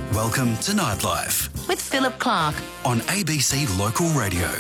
Welcome to Nightlife with Philip Clark on ABC Local Radio.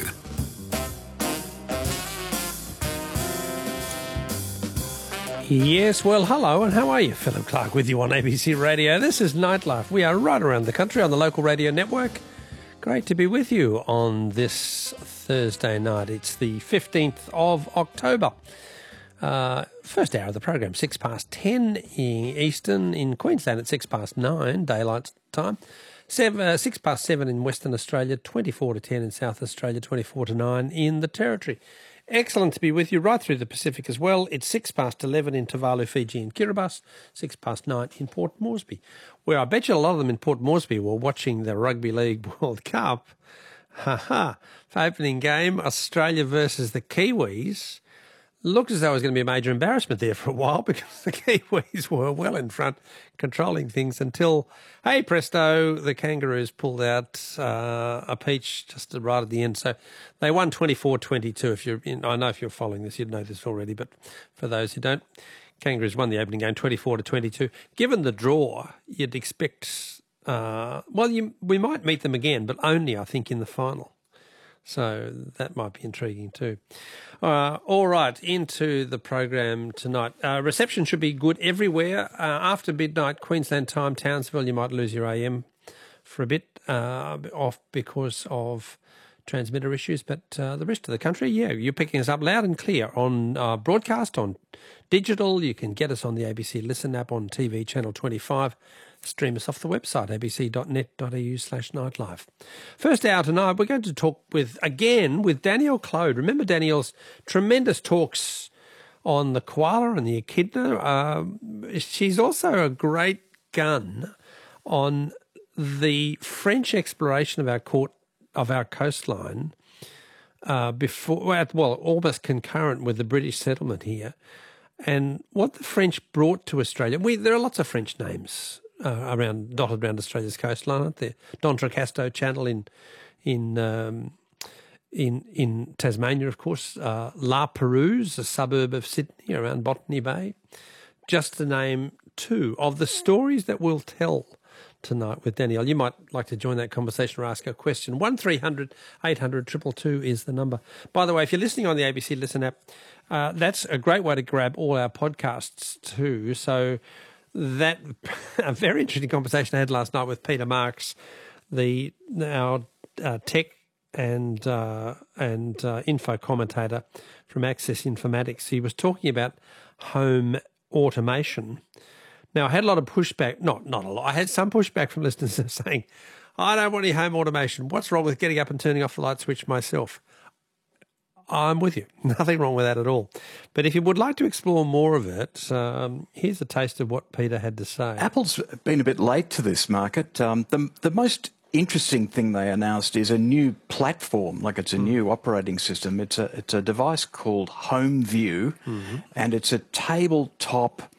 Yes, well, hello, and how are you? Philip Clark with you on ABC Radio. This is Nightlife. We are right around the country on the local radio network. Great to be with you on this Thursday night. It's the 15th of October. First hour of the program, 10:06 Eastern in Queensland at 9:06 daylight time. 7:06 in Western Australia, 10:24 in South Australia, 9:24 in the Territory. Excellent to be with you right through the Pacific as well. It's 11:06 in Tuvalu, Fiji and Kiribati, 9:06 in Port Moresby, where I bet you a lot of them in Port Moresby were watching the Rugby League World Cup. For opening game, Australia versus the Kiwis. Looked as though it was going to be a major embarrassment there for a while because the Kiwis were well in front, controlling things until, hey presto, the Kangaroos pulled out a peach just right at the end. So they won 24-22. I know if you're following this, you'd know this already, but for those who don't, Kangaroos won the opening game 24-22. Given the draw, you'd expect, we might meet them again, but only, I think, in the final. So that might be intriguing too. All right, into the program tonight. Reception should be good everywhere. After midnight Queensland time, Townsville, you might lose your AM for a bit off because of transmitter issues. But the rest of the country, yeah, you're picking us up loud and clear on broadcast, on digital. You can get us on the ABC Listen app, on TV channel 25. Stream us off the website, abc.net.au/nightlife. First hour tonight, we're going to talk with Danielle Clode. Remember Danielle's tremendous talks on the koala and the echidna? She's also a great gun on the French exploration of our coastline almost concurrent with the British settlement here. And what the French brought to Australia, there are lots of French names dotted around Australia's coastline, aren't there? D'Entrecasteaux Channel in Tasmania, of course. La Perouse, a suburb of Sydney, around Botany Bay. Just to name two of the stories that we'll tell tonight with Danielle. You might like to join that conversation or ask a question. 1300 800 222 is the number. By the way, if you're listening on the ABC Listen app, that's a great way to grab all our podcasts too. So that a very interesting conversation I had last night with Peter Marks, our tech and info commentator from Access Informatics. He was talking about home automation. Now, I had a lot of pushback, not a lot. I had some pushback from listeners saying, I don't want any home automation. What's wrong with getting up and turning off the light switch myself? I'm with you. Nothing wrong with that at all. But if you would like to explore more of it, here's a taste of what Peter had to say. Apple's been a bit late to this market. The most interesting thing they announced is a new platform, like it's a new operating system. It's a device called HomeView, and it's a tabletop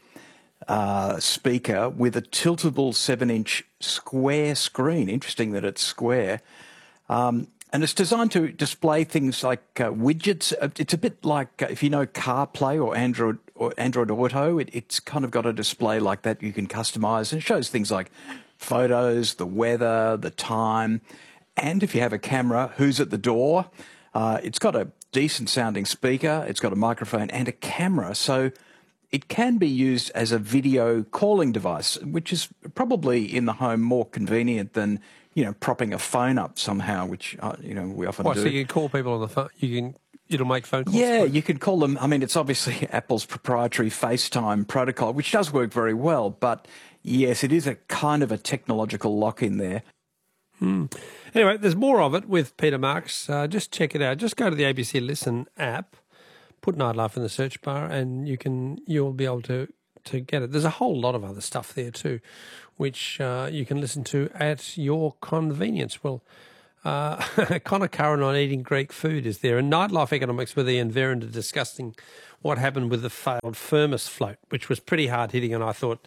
speaker with a tiltable 7-inch square screen. Interesting that it's square. And it's designed to display things like widgets. It's a bit like, if you know CarPlay or Android Auto, it's kind of got a display like that you can customize, and it shows things like photos, the weather, the time, and if you have a camera, who's at the door. It's got a decent sounding speaker, it's got a microphone and a camera, so it can be used as a video calling device, which is probably in the home more convenient than propping a phone up somehow, which, we often do. So you can call people on the phone? It'll make phone calls? Yeah, you can call them. I mean, it's obviously Apple's proprietary FaceTime protocol, which does work very well. But, yes, it is a kind of a technological lock-in there. Anyway, there's more of it with Peter Marks. Just check it out. Just go to the ABC Listen app, put Nightlife in the search bar, and you'll be able to get it. There's a whole lot of other stuff there too, which you can listen to at your convenience. Well, Connor Curran on eating Greek food is there, and Nightlife Economics with Ian Verrinder discussing what happened with the failed Firmus float, which was pretty hard hitting, and I thought,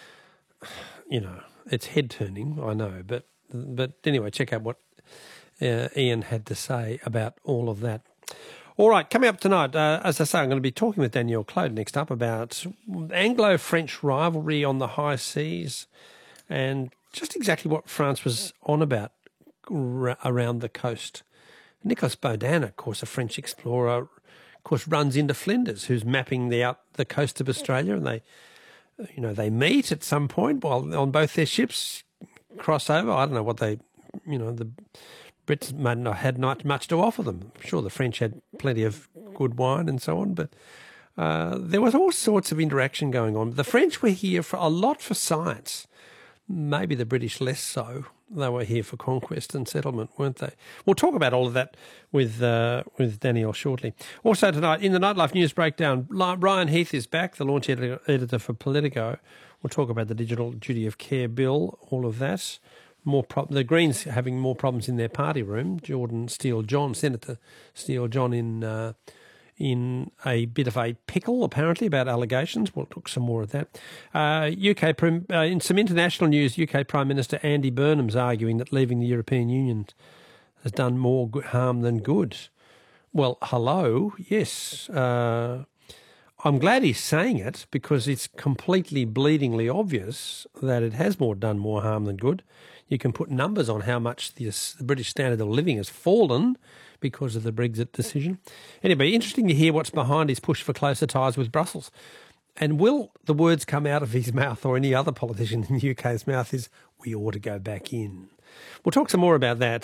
it's head turning, I know, but anyway, check out what Ian had to say about all of that. All right, coming up tonight, as I say, I'm going to be talking with Danielle Clode next up about Anglo-French rivalry on the high seas and just exactly what France was on about around the coast. Nicolas Baudin, of course, a French explorer, of course, runs into Flinders, who's mapping out the coast of Australia, and they meet at some point while on both their ships, cross over. I don't know what the Brits may not had not much to offer them. I'm sure the French had plenty of good wine and so on, but there was all sorts of interaction going on. The French were here for a lot for science, maybe the British less so. They were here for conquest and settlement, weren't they? We'll talk about all of that with Danielle shortly. Also tonight, in the Nightlife News Breakdown, Ryan Heath is back, the launch editor for Politico. We'll talk about the Digital Duty of Care Bill, all of that. The Greens having more problems in their party room. Senator Steele-John in a bit of a pickle, apparently, about allegations. We'll look some more at that. In some international news, UK Prime Minister Andy Burnham's arguing that leaving the European Union has done more harm than good. Well, hello, yes. I'm glad he's saying it because it's completely bleedingly obvious that it has done more harm than good. You can put numbers on how much the British standard of living has fallen because of the Brexit decision. Anyway, interesting to hear what's behind his push for closer ties with Brussels. And will the words come out of his mouth or any other politician in the UK's mouth is, we ought to go back in. We'll talk some more about that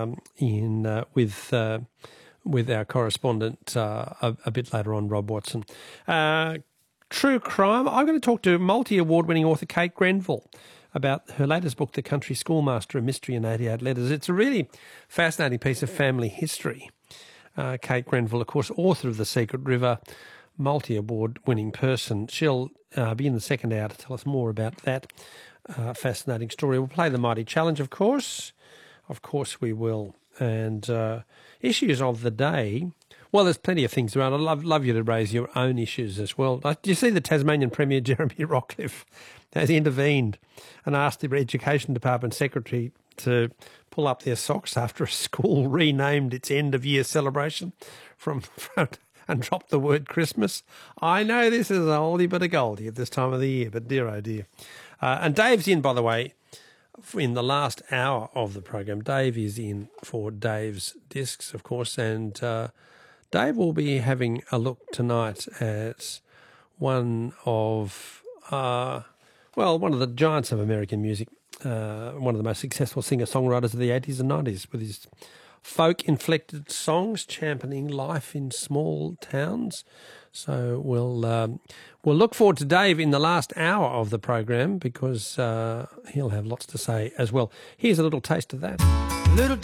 with our correspondent a bit later on, Rob Watson. True crime. I'm going to talk to multi-award-winning author Kate Grenville about her latest book, The Country Schoolmaster, A Mystery in 88 Letters. It's a really fascinating piece of family history. Kate Grenville, of course, author of The Secret River, multi-award-winning person. She'll be in the second hour to tell us more about that fascinating story. We'll play the Mighty Challenge, of course. Of course we will. And issues of the day, well, there's plenty of things around. I'd love you to raise your own issues as well. Do you see the Tasmanian Premier, Jeremy Rockliff, has intervened and asked the Education Department Secretary to pull up their socks after a school renamed its end-of-year celebration and dropped the word Christmas? I know this is a oldie but a goldie at this time of the year, but dear oh dear. And Dave's in, by the way, in the last hour of the program. Dave is in for Dave's Discs, of course, and Dave will be having a look tonight at one of the giants of American music, one of the most successful singer-songwriters of the 80s and 90s, with his folk-inflected songs championing life in small towns. So we'll look forward to Dave in the last hour of the program because he'll have lots to say as well. Here's a little taste of that.